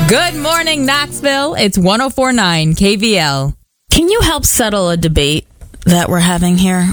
Good morning, Knoxville. It's 104.9 KVL. Can you help settle a debate that we're having here?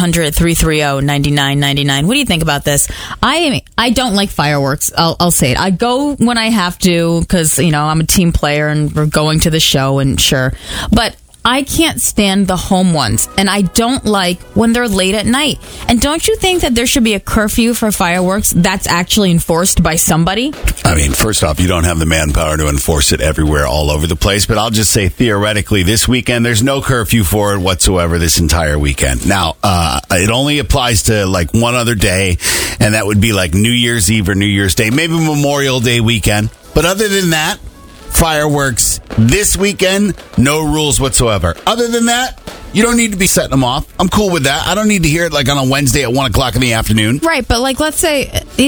1-800-330-9999. What do you think about this? I don't like fireworks. I'll say it. I go when I have to because, I'm a team player and we're going to the show and sure. But I can't stand the home ones, and I don't like when they're late at night. And don't you think that there should be a curfew for fireworks that's actually enforced by somebody? I mean, first off, you don't have the manpower to enforce it everywhere, all over the place. But I'll just say, theoretically, this weekend, there's no curfew for it whatsoever this entire weekend. Now, it only applies to like one other day, and that would be like New Year's Eve or New Year's Day, maybe Memorial Day weekend. But other than that, fireworks this weekend, no rules whatsoever. Other than that, you don't need to be setting them off. I'm cool with that. I don't need to hear it like on a Wednesday at 1 o'clock in the afternoon. Right, but like let's say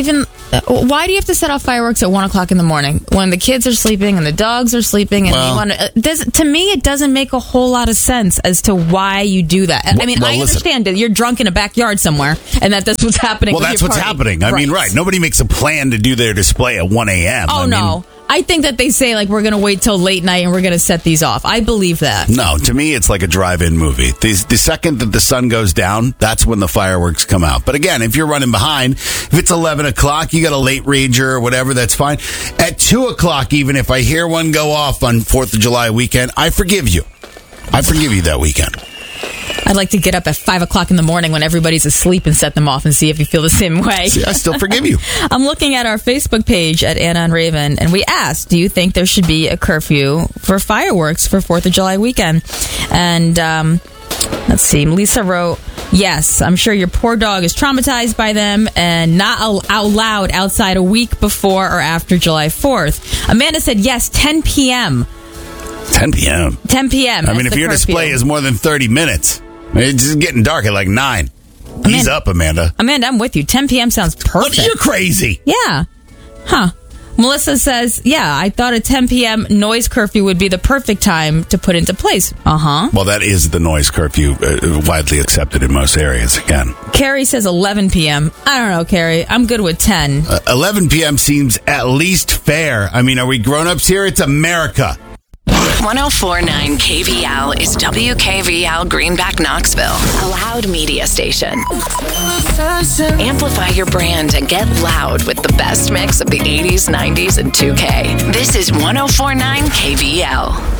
why do you have to set off fireworks at 1 o'clock in the morning when the kids are sleeping and the dogs are sleeping? And to me, it doesn't make a whole lot of sense as to why you do that. I mean, I understand that you're drunk in a backyard somewhere and that's what's happening. Well, that's what's happening. I mean, right. Nobody makes a plan to do their display at 1 a.m. Oh, no. I think that they say, like, we're going to wait till late night and we're going to set these off. I believe that. No, to me, it's like a drive-in movie. The second that the sun goes down, that's when the fireworks come out. But again, if you're running behind, if it's 11 o'clock, you got a late rager or whatever, that's fine. At 2 o'clock, even if I hear one go off on 4th of July weekend, I forgive you. I forgive you that weekend. I'd like to get up at 5 o'clock in the morning when everybody's asleep and set them off and see if you feel the same way. See, I still forgive you. I'm looking at our Facebook page at Anna and Raven, and we asked, do you think there should be a curfew for fireworks for 4th of July weekend? And let's see, Lisa wrote, yes, I'm sure your poor dog is traumatized by them and not out loud outside a week before or after July 4th. Amanda said, yes, 10 p.m. 10 p.m. 10 p.m. I mean, if your display is more than 30 minutes, it's just getting dark at like 9. Ease up, Amanda. Amanda, I'm with you. 10 p.m. sounds perfect. You're crazy. Yeah. Huh. Melissa says, yeah, I thought a 10 p.m. noise curfew would be the perfect time to put into place. Uh-huh. Well, that is the noise curfew widely accepted in most areas, again. Carrie says 11 p.m. I don't know, Carrie. I'm good with 10. 11 p.m. seems at least fair. I mean, are we grown-ups here? It's America. 104.9 KVL is WKVL Greenback, Knoxville, a loud media station. Amplify your brand and get loud with the best mix of the 80s, 90s, and 2K. This is 104.9 KVL.